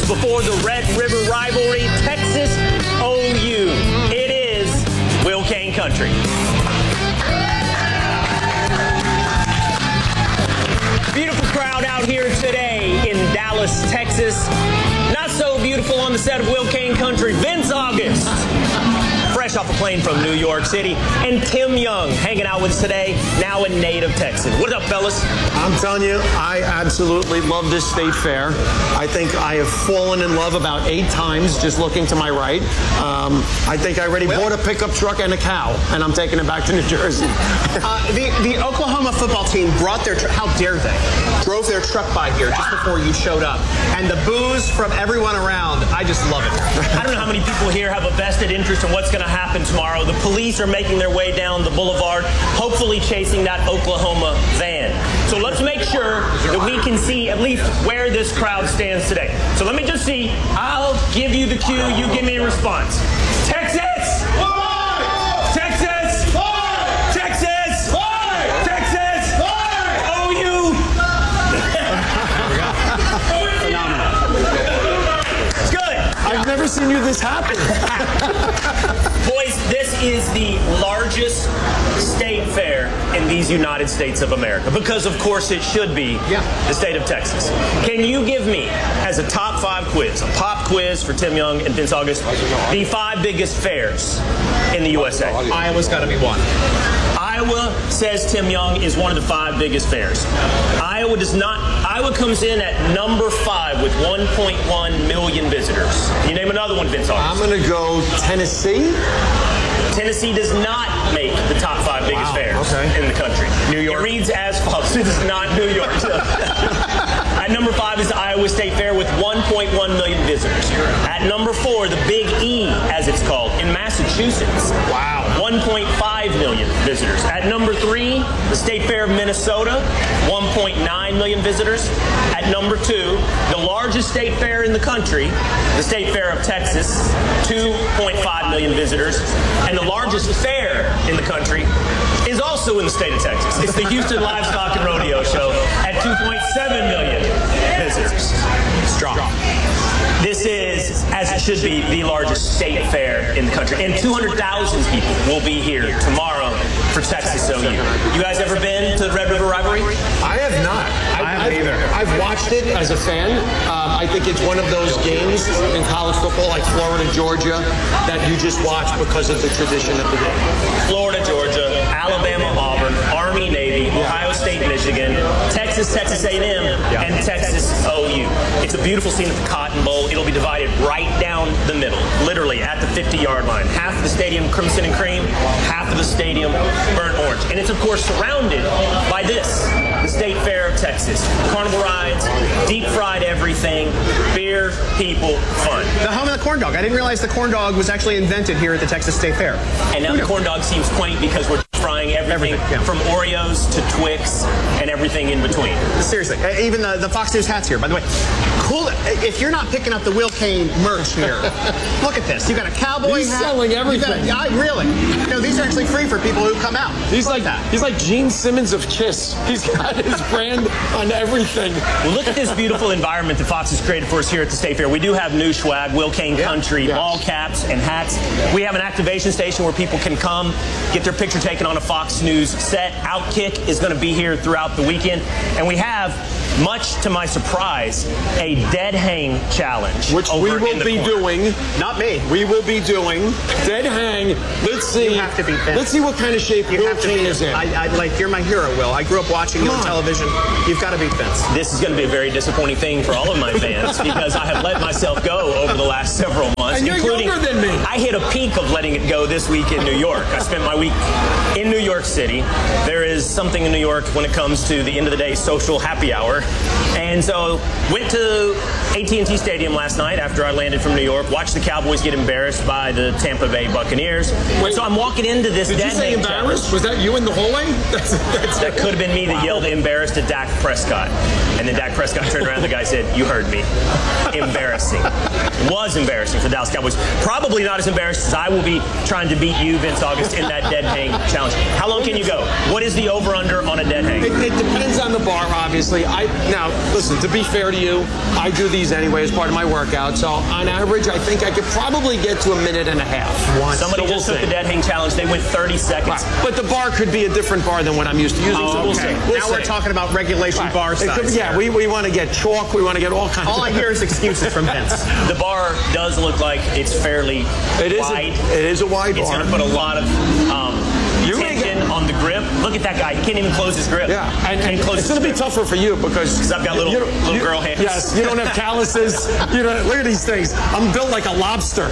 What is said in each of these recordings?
before the Red River rivalry, Texas OU. It is Will Cain country. Beautiful crowd out here today in Dallas, Texas. Not so beautiful on the set of Will Cain country, Vince August, fresh off a plane from New York City, and Tim Young hanging out with us today, now a native Texan. What up, fellas? I'm telling you, I absolutely love this state fair. I think I have fallen in love about 8 times just looking to my right. I think I already bought a pickup truck and a cow, and I'm taking it back to New Jersey. The Oklahoma football team brought their truck, how dare they, drove their truck by here just before you showed up. And the boos from everyone around, I just love it. I don't know how many people here have a vested interest in what's going to happen tomorrow. The police are making their way down the boulevard, hopefully chasing that Oklahoma van. So let's make sure that we can see at least where this crowd stands today. So let me just see. I'll give you the cue. You give me a response. Texas! Texas! Texas! Texas! OU! It's good. I've never seen you this happy. Boys, this is the largest state fair in these United States of America, because of course it should be the state of Texas. Can you give me, as a top 5 quiz, a pop quiz for Tim Young and Vince August, the 5 biggest fairs in the USA? Iowa's got to be one. Iowa, says Tim Young, is one of the 5 biggest fairs. Iowa does not. Iowa comes in at number 5 with 1.1 million visitors. Can you name another one, Vince August? I'm going to go Tennessee. Tennessee does not make the top 5 biggest fairs in the country. New York. It reads as follows. It is not New York. At number 5 is the Iowa State Fair with 1.1 million visitors. At number 4, the Big E, as it's called, in Massachusetts. Wow. 1.5 million visitors. At number 3, the State Fair of Minnesota, 1.9 million visitors. At number 2, the largest state fair in the country, the State Fair of Texas, 2.5 million visitors. And the largest fair in the country is also in the state of Texas. It's the Houston Livestock and Rodeo Show at 2.7 million visitors. Strong. This is, as it should be, the largest state fair in the country. And 200,000 people will be here tomorrow for Texas OU. You guys ever been to the Red River rivalry? I have not. I haven't either. I've watched it as a fan. I think it's one of those games in college football, like Florida, Georgia, that you just watch because of the tradition of the game. Florida, Georgia, Alabama, Auburn, Army, Navy, Ohio State, Michigan, Texas, Texas A&M, and Texas OU. It's a beautiful scene at the Cotton Bowl. It'll be divided right down the middle, literally at the 50-yard line. Half of the stadium crimson and cream, half of the stadium burnt orange. And it's, of course, surrounded by this, the State Fair of Texas. Carnival rides, deep-fried everything, beer, people, fun. The home of the corn dog. I didn't realize the corn dog was actually invented here at the Texas State Fair. And now the corn dog seems quaint because we're frying everything from Oreos to Twix and everything in between. Seriously, even the Fox News hats here, by the way. Cool. If you're not picking up the Will Cain merch here, look at this. You got a cowboy He's hat. selling everything. Really? No, these are actually free for people who come out. He's like Gene Simmons of Kiss. He's got his brand on everything. Well, look at this beautiful environment that Fox has created for us here at the State Fair. We do have new swag, Will Cain Country, ball caps and hats. We have an activation station where people can come, get their picture taken on a Fox News set. Outkick is going to be here throughout the weekend. And we have, much to my surprise, a dead hang challenge. Which we will be doing. Not me. We will be doing dead hang. Let's see. You have to beat Vince. Let's see what kind of shape Will Cain is in. You're my hero, Will. I grew up watching you on television. You've got to beat Vince. This is going to be a very disappointing thing for all of my fans because I have let myself go over the last several months. And you're including, younger than me. I hit a peak of letting it go this week in New York. I spent my week in New York City. There is something in New York when it comes to the end of the day social happy hour. And so went to AT&T Stadium last night after I landed from New York, watched the Cowboys get embarrassed by the Tampa Bay Buccaneers. Wait, so I'm walking into this Did you say embarrassed? Was that you in the hallway? That could have been me that yelled embarrassed at Dak Prescott. And then Dak Prescott turned around and the guy said, "You heard me." Embarrassing. Was embarrassing for the Dallas Cowboys. Probably not as embarrassed as I will be trying to beat you, Vince August, in that dead hang challenge. challenge. How long can you go? What is the over-under on a dead hang? It depends on the bar, obviously. Now, listen, to be fair to you, I do these anyway as part of my workout. So on average, I think I could probably get to a minute and a half. Somebody So just we'll took the see. dead hang challenge. They went 30 seconds. Right. But the bar could be a different bar than what I'm used to using. So we'll see. We'll Now see. we're talking about regulation Right. bar It could size. be- yeah, we want to get chalk. We want to get all kinds All of I hear is excuses from Vince. The bar does look like it's fairly It is wide. it is a wide It's bar. going to put a lot of You may tension on the grip. Look at that guy. He can't even close his grip. Yeah, and Can't close it's his going to be grip. tougher for you because I've got little girl hands. Yes, you don't have calluses. You know, look at these things. I'm built like a lobster.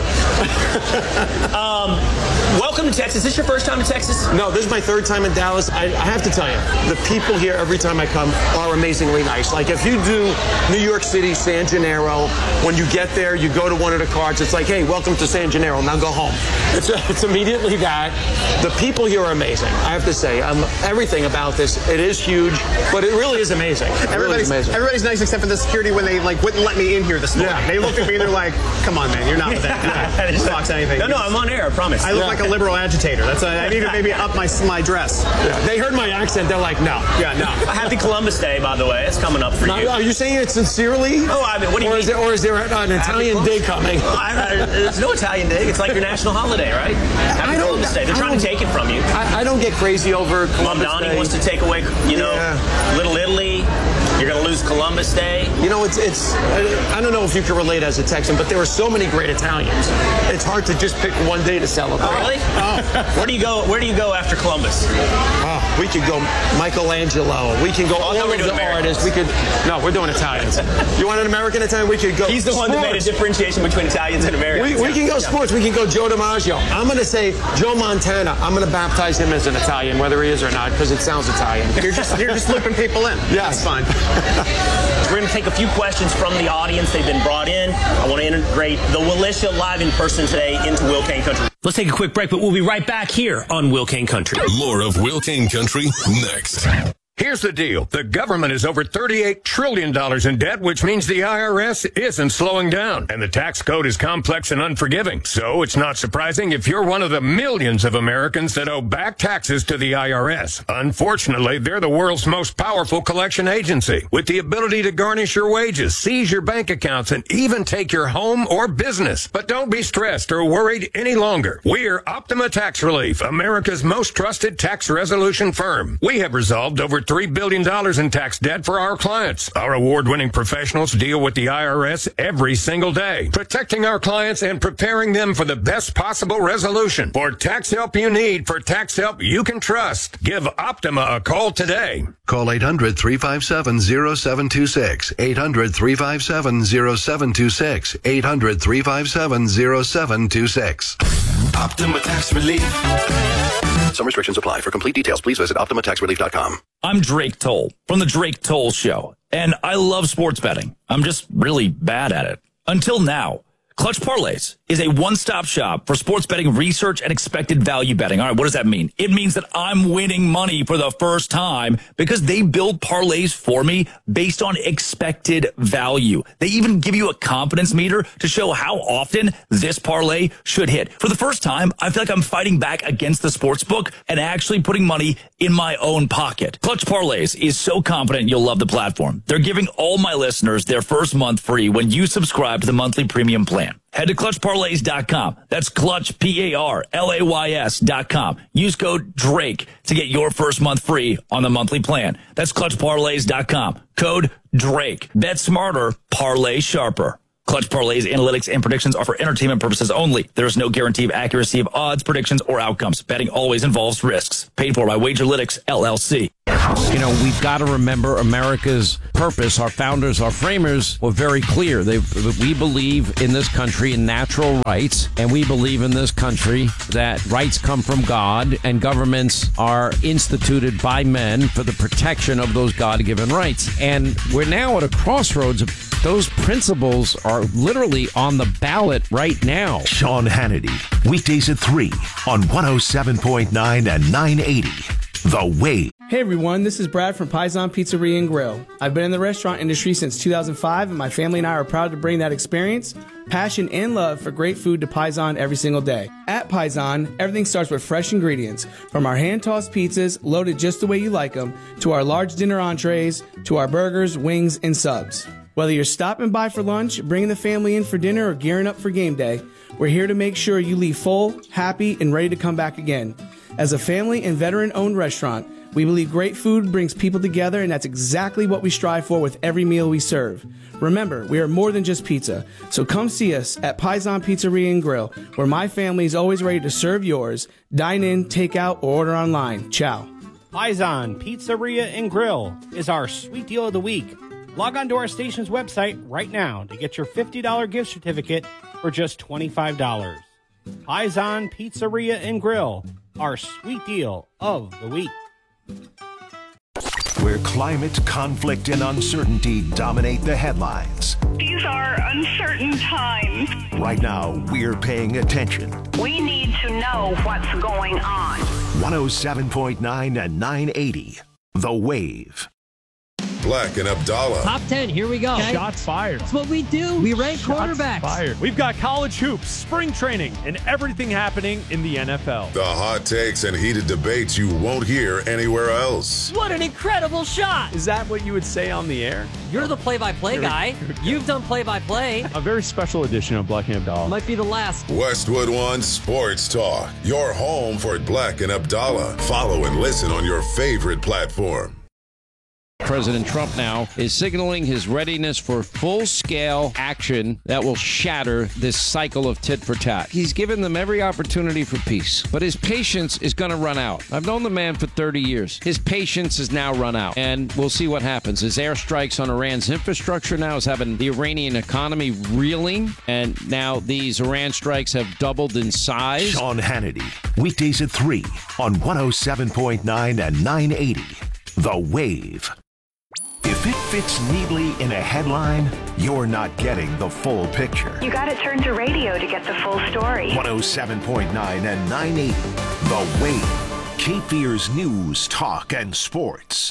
Welcome to Texas. Is this your first time in Texas? No, this is my third time in Dallas. I have to tell you, the people here every time I come are amazingly nice. Like if you do New York City, San Gennaro, when you get there, you go to one of the carts. It's like, hey, welcome to San Gennaro. Now go home. It's immediately that. The people here are amazing. I have to say, everything about this. It is huge, but it really is amazing. It really is amazing. Everybody's nice except for the security when they wouldn't let me in here this morning. Yeah. They looked at me and they're like, "Come on, man, you're not that. Just talks anything." No, I'm on air. I promise. I look like a liberal agitator. I need to maybe up my dress. Yeah, they heard my accent. They're like, no. Yeah, no. Happy Columbus Day, by the way. It's coming up for Now, you. are you saying it sincerely? Oh, I mean, what do you mean? Or is there an Italian day coming? There's no Italian Day. It's like your national holiday, right? Happy Columbus Day. They're trying to take it from you. I don't get crazy over Columbus Mamdani Day. wants to take away, Little Italy. You're going to lose Columbus Day. You know, it's. I don't know if you can relate as a Texan, but there are so many great Italians. It's hard to just pick one day to celebrate. Really? Where do you go after Columbus? Oh, we could go Michelangelo. We can go all thought we of were doing the Americans. artists. No, we're doing Italians. You want an American Italian? We could go. He's the one that made a sports. differentiation between Italians and Americans. We can go sports. We can go Joe DiMaggio. I'm going to say Joe Montana. I'm going to baptize him as an Italian, whether he is or not, because it sounds Italian. You're just looping people in. Yes. That's fine. We're going to take a few questions from the audience. They've been brought in. I want to integrate the Willisha live in person today into Will Kane Country. Let's take a quick break, but we'll be right back here on Will Kane Country. More of Will Kane Country next. Here's the deal. The government is over $38 trillion in debt, which means the IRS isn't slowing down. And the tax code is complex and unforgiving. So it's not surprising if you're one of the millions of Americans that owe back taxes to the IRS. Unfortunately, they're the world's most powerful collection agency, with the ability to garnish your wages, seize your bank accounts, and even take your home or business. But don't be stressed or worried any longer. We're Optima Tax Relief, America's most trusted tax resolution firm. We have resolved over $3 billion in tax debt for our clients. Our award-winning professionals deal with the IRS every single day, protecting our clients and preparing them for the best possible resolution. For tax help you need, for tax help you can trust, give Optima a call today. Call 800-357-0726. 800-357-0726. 800-357-0726. Optima Tax Relief. Some restrictions apply. For complete details, please visit OptimaTaxRelief.com. I'm Drake Toll from The Drake Toll Show, and I love sports betting. I'm just really bad at it. Until now. Clutch Parlays is a one-stop shop for sports betting research and expected value betting. All right, what does that mean? It means that I'm winning money for the first time because they build parlays for me based on expected value. They even give you a confidence meter to show how often this parlay should hit. For the first time, I feel like I'm fighting back against the sports book and actually putting money in my own pocket. Clutch Parlays is so confident you'll love the platform. They're giving all my listeners their first month free when you subscribe to the monthly premium plan. Head to ClutchParlays.com. That's Clutch, PARLAYS.com. Use code DRAKE to get your first month free on the monthly plan. That's ClutchParlays.com. Code DRAKE. Bet smarter, parlay sharper. Clutch Parlays analytics and predictions are for entertainment purposes only. There is no guarantee of accuracy of odds, predictions, or outcomes. Betting always involves risks. Paid for by Wagerlytics, LLC. You know, we've got to remember America's purpose. Our founders, our framers were very clear. We believe in this country in natural rights, and we believe in this country that rights come from God and governments are instituted by men for the protection of those God-given rights. And we're now at a crossroads. Those principles are literally on the ballot right now. Sean Hannity, weekdays at 3 on 107.9 and 980. The Wave. Hey everyone, this is Brad from Paisan Pizzeria and Grill. I've been in the restaurant industry since 2005, and my family and I are proud to bring that experience, passion, and love for great food to Paisan every single day. At Paisan, everything starts with fresh ingredients, from our hand-tossed pizzas, loaded just the way you like them, to our large dinner entrees, to our burgers, wings, and subs. Whether you're stopping by for lunch, bringing the family in for dinner, or gearing up for game day, we're here to make sure you leave full, happy, and ready to come back again. As a family and veteran-owned restaurant, we believe great food brings people together, and that's exactly what we strive for with every meal we serve. Remember, we are more than just pizza, so come see us at Paisan Pizzeria and Grill, where my family is always ready to serve yours. Dine in, take out, or order online. Ciao. Paisan Pizzeria and Grill is our sweet deal of the week. Log on to our station's website right now to get your $50 gift certificate for just $25. Paisan Pizzeria and Grill, our sweet deal of the week. Where climate, conflict, and uncertainty dominate the headlines. These are uncertain times. Right now, we're paying attention. We need to know what's going on. 107.9 and 980. The Wave. Black and Abdallah. Top 10, here we go. Okay. Shots fired. That's what we do. We rank quarterbacks. Fired. We've got college hoops, spring training, and everything happening in the NFL. The hot takes and heated debates you won't hear anywhere else. What an incredible shot. Is that what you would say on the air? You're the play-by-play guy. You've done play-by-play. A very special edition of Black and Abdallah. Might be the last. Westwood One Sports Talk. Your home for Black and Abdallah. Follow and listen on your favorite platform. President Trump now is signaling his readiness for full-scale action that will shatter this cycle of tit for tat. He's given them every opportunity for peace, but his patience is going to run out. I've known the man for 30 years. His patience has now run out, and we'll see what happens. His airstrikes on Iran's infrastructure now is having the Iranian economy reeling, and now these Iran strikes have doubled in size. Sean Hannity, weekdays at 3 on 107.9 and 980. The Wave. If it fits neatly in a headline, you're not getting the full picture. You gotta turn to radio to get the full story. 107.9 and 980. The Wave. Cape Fear's news, talk, and sports.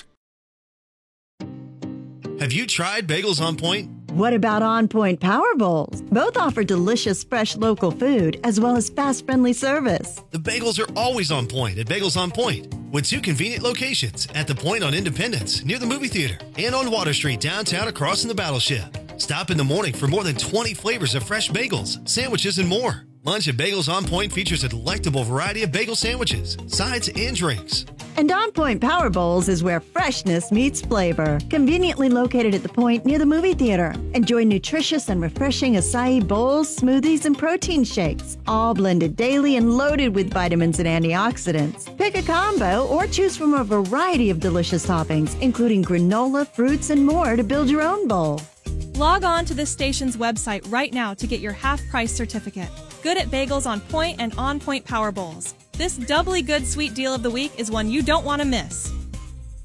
Have you tried Bagels on Point? What about On Point Power Bowls? Both offer delicious, fresh local food as well as fast, friendly service. The bagels are always on point at Bagels on Point, with 2 convenient locations at the Point on Independence near the movie theater and on Water Street downtown across from the Battleship. Stop in the morning for more than 20 flavors of fresh bagels, sandwiches, and more. Lunch at Bagels on Point features a delectable variety of bagel sandwiches, sides, and drinks. And On Point Power Bowls is where freshness meets flavor. Conveniently located at the Point near the movie theater. Enjoy nutritious and refreshing acai bowls, smoothies, and protein shakes, all blended daily and loaded with vitamins and antioxidants. Pick a combo or choose from a variety of delicious toppings, including granola, fruits, and more to build your own bowl. Log on to this station's website right now to get your half-price certificate. Good at Bagels on Point and On Point Power Bowls. This doubly good sweet deal of the week is one you don't want to miss.